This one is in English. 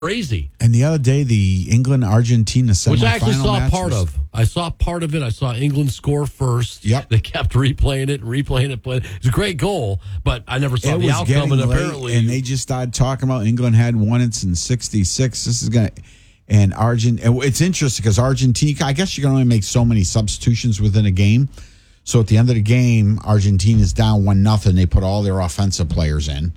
crazy. And the other day, the England-Argentina semifinal Which I actually saw match part of. I saw part of it. I saw England score first. Yep. They kept replaying it. It's a great goal, but I never saw the outcome. And apparently, and they just started talking about England had won it in '66. This is going to, and it's interesting because Argentina, I guess you can only make so many substitutions within a game. So at the end of the game, Argentina's down 1-0. They put all their offensive players in.